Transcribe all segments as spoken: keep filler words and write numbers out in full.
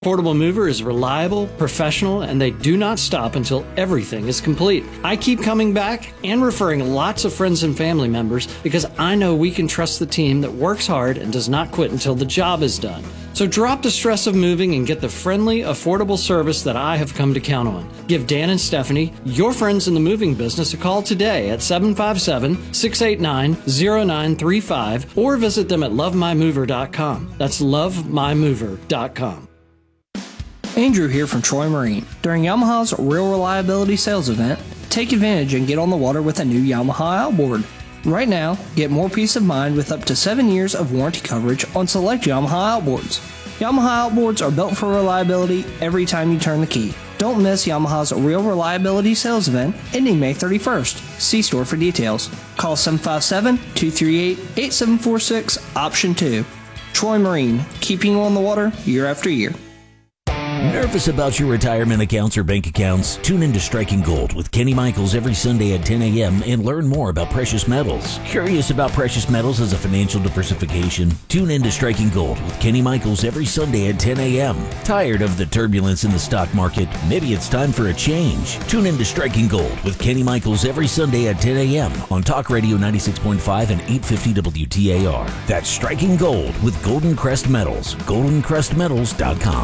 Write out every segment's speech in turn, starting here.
Affordable Mover is reliable, professional, and they do not stop until everything is complete. I keep coming back and referring lots of friends and family members because I know we can trust the team that works hard and does not quit until the job is done. So drop the stress of moving and get the friendly, affordable service that I have come to count on. Give Dan and Stephanie, your friends in the moving business, a call today at seven five seven, six eight nine, zero nine three five or visit them at love my mover dot com. That's love my mover dot com. Andrew here from Troy Marine. During Yamaha's Real Reliability Sales Event, take advantage and get on the water with a new Yamaha outboard. Right now, get more peace of mind with up to seven years of warranty coverage on select Yamaha outboards. Yamaha outboards are built for reliability every time you turn the key. Don't miss Yamaha's Real Reliability Sales Event ending May thirty-first. See store for details. Call seven five seven, two three eight, eight seven four six, option two. Troy Marine, keeping you on the water year after year. Nervous about your retirement accounts or bank accounts? Tune in to Striking Gold with Kenny Michaels every Sunday at ten a.m. and learn more about precious metals. Curious about precious metals as a financial diversification? Tune in to Striking Gold with Kenny Michaels every Sunday at ten a.m. Tired of the turbulence in the stock market? Maybe it's time for a change. Tune in to Striking Gold with Kenny Michaels every Sunday at ten a.m. on Talk Radio ninety-six point five and eight fifty W T A R. That's Striking Gold with Golden Crest Metals. golden crest metals dot com.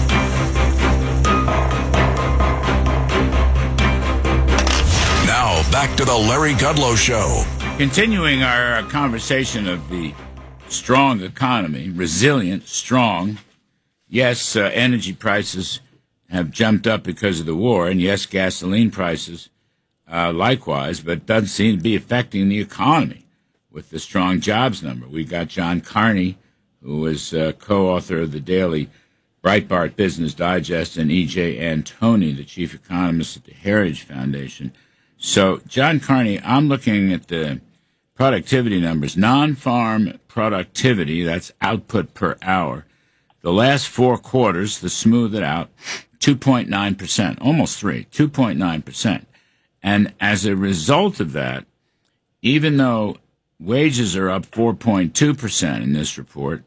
Now, back to the Larry Kudlow Show. Continuing our conversation of the strong economy, resilient, strong. Yes, uh, energy prices have jumped up because of the war, and yes, gasoline prices uh, likewise, but it doesn't seem to be affecting the economy with the strong jobs number. We got John Carney, who is uh, co-author of the daily Breitbart Business Digest, and E J Antoni, the chief economist at the Heritage Foundation. So, John Carney, I'm looking at the productivity numbers. Non-farm productivity, that's output per hour. The last four quarters, to smooth it out, two point nine percent, almost three, two point nine percent. And as a result of that, even though wages are up four point two percent in this report,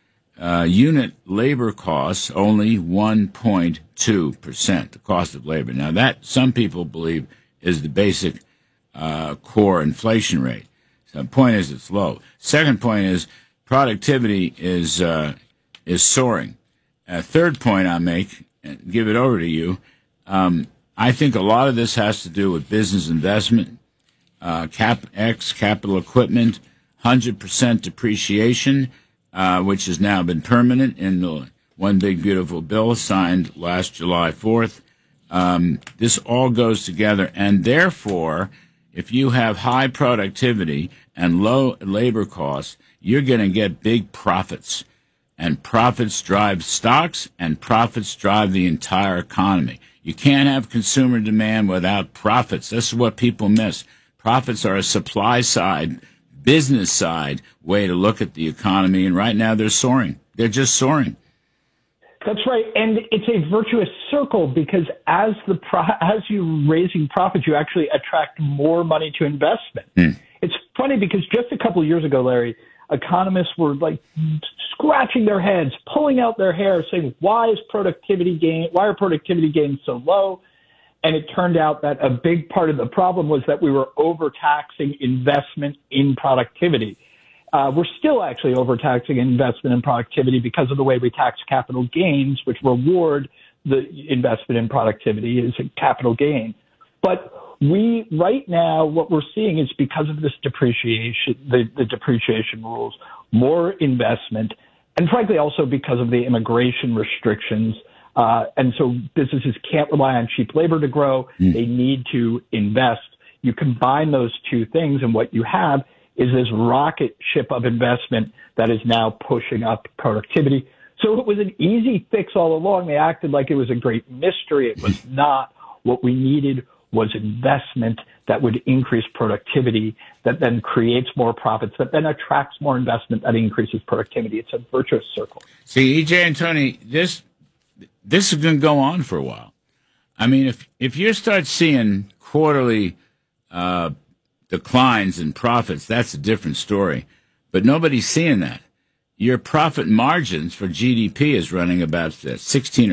uh, unit labor costs only one point two percent, the cost of labor. Now, that, some people believe, is the basic uh, core inflation rate. So the point is it's low. Second point is productivity is uh, is soaring. Uh, third point I make, and give it over to you, um, I think a lot of this has to do with business investment, uh, CapEx, capital equipment, one hundred percent depreciation, uh, which has now been permanent in the One Big Beautiful Bill signed last July fourth. Um, this all goes together, and therefore, if you have high productivity and low labor costs, you're going to get big profits. And profits drive stocks, and profits drive the entire economy. You can't have consumer demand without profits. This is what people miss. Profits are a supply side, business side way to look at the economy, and right now they're soaring. They're just soaring. That's right, and it's a virtuous circle because as the pro- as you're raising profits, you actually attract more money to investment. Mm. It's funny because just a couple of years ago, Larry, economists were like scratching their heads, pulling out their hair, saying, "Why is productivity gain? Why are productivity gains so low?" And it turned out that a big part of the problem was that we were overtaxing investment in productivity. Uh, we're still actually overtaxing investment in productivity because of the way we tax capital gains, which reward the investment in productivity is a capital gain. But we, right now, what we're seeing is because of this depreciation, the, the depreciation rules, more investment, and frankly also because of the immigration restrictions. Uh, and so businesses can't rely on cheap labor to grow. Mm. They need to invest. You combine those two things, and what you have is this rocket ship of investment that is now pushing up productivity. So it was an easy fix all along. They acted like it was a great mystery. It was not. What we needed was investment that would increase productivity, that then creates more profits, that then attracts more investment, that increases productivity. It's a virtuous circle. See, E J Antoni, this this is going to go on for a while. I mean, if if you start seeing quarterly uh declines in profits, that's a different story. But nobody's seeing that. your profit margins for G D P is running about uh, sixteen